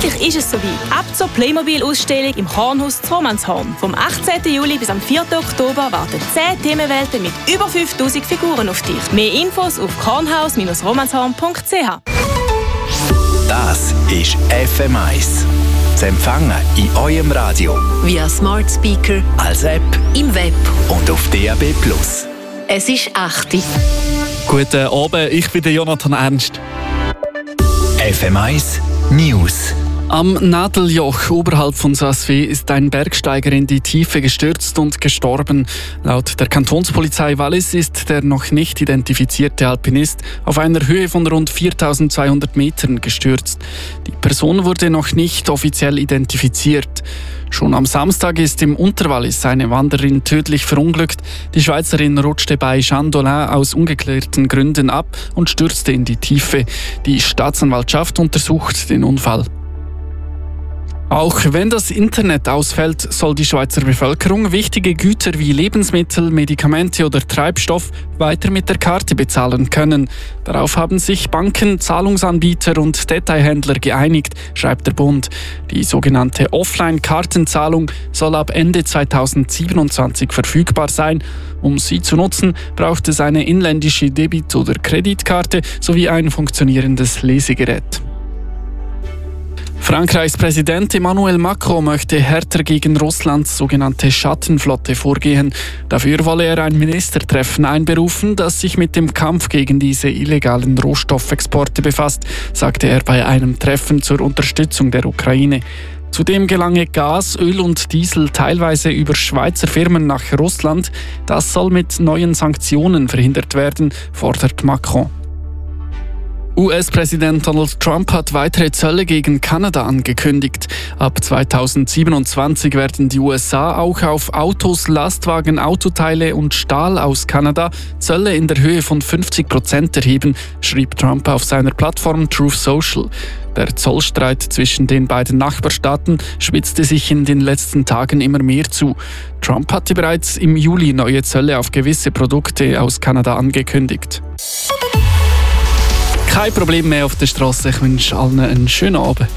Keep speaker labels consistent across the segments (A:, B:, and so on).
A: Endlich ist es soweit. Ab zur Playmobil-Ausstellung im Kornhaus zu Romanshorn. Vom 18. Juli bis am 4. Oktober warten 10 Themenwelten mit über 5000 Figuren auf dich. Mehr Infos auf kornhaus-romanshorn.ch.
B: Das ist FM1. Zu empfangen in eurem Radio.
C: Via Smart Speaker,
B: als App,
C: im Web
B: und auf DAB+.
C: Es ist 8 Uhr.
D: Guten Abend, ich bin der Jonathan Ernst.
B: FM1 News.
D: Am Nadeljoch oberhalb von Saas-Fee ist ein Bergsteiger in die Tiefe gestürzt und gestorben. Laut der Kantonspolizei Wallis ist der noch nicht identifizierte Alpinist auf einer Höhe von rund 4200 Metern gestürzt. Die Person wurde noch nicht offiziell identifiziert. Schon am Samstag ist im Unterwallis eine Wanderin tödlich verunglückt. Die Schweizerin rutschte bei Chandolin aus ungeklärten Gründen ab und stürzte in die Tiefe. Die Staatsanwaltschaft untersucht den Unfall. Auch wenn das Internet ausfällt, soll die Schweizer Bevölkerung wichtige Güter wie Lebensmittel, Medikamente oder Treibstoff weiter mit der Karte bezahlen können. Darauf haben sich Banken, Zahlungsanbieter und Detailhändler geeinigt, schreibt der Bund. Die sogenannte Offline-Kartenzahlung soll ab Ende 2027 verfügbar sein. Um sie zu nutzen, braucht es eine inländische Debit- oder Kreditkarte sowie ein funktionierendes Lesegerät. Frankreichs Präsident Emmanuel Macron möchte härter gegen Russlands sogenannte Schattenflotte vorgehen. Dafür wolle er ein Ministertreffen einberufen, das sich mit dem Kampf gegen diese illegalen Rohstoffexporte befasst, sagte er bei einem Treffen zur Unterstützung der Ukraine. Zudem gelange Gas, Öl und Diesel teilweise über Schweizer Firmen nach Russland. Das soll mit neuen Sanktionen verhindert werden, fordert Macron. US-Präsident Donald Trump hat weitere Zölle gegen Kanada angekündigt. Ab 2027 werden die USA auch auf Autos, Lastwagen, Autoteile und Stahl aus Kanada Zölle in der Höhe von 50% erheben, schrieb Trump auf seiner Plattform Truth Social. Der Zollstreit zwischen den beiden Nachbarstaaten spitzte sich in den letzten Tagen immer mehr zu. Trump hatte bereits im Juli neue Zölle auf gewisse Produkte aus Kanada angekündigt. Kein Problem mehr auf der Straße. Ich wünsche allen einen schönen Abend.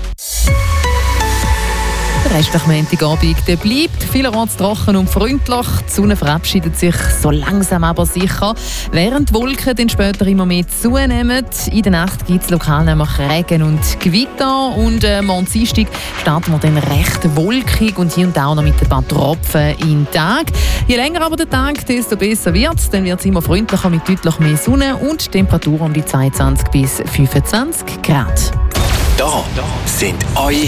E: Der restliche Montagabend bleibt vielerorts trocken und freundlich. Die Sonne verabschiedet sich so langsam aber sicher, während die Wolken dann später immer mehr zunehmen. In der Nacht gibt es lokal nämlich Regen und Gewitter. Und morgen Dienstag starten wir dann recht wolkig und hier und da auch noch mit ein paar Tropfen in den Tag. Je länger aber der Tag, desto besser wird es. Dann wird es immer freundlicher mit deutlich mehr Sonne und Temperaturen um die 22 bis 25 Grad.
B: Da sind eure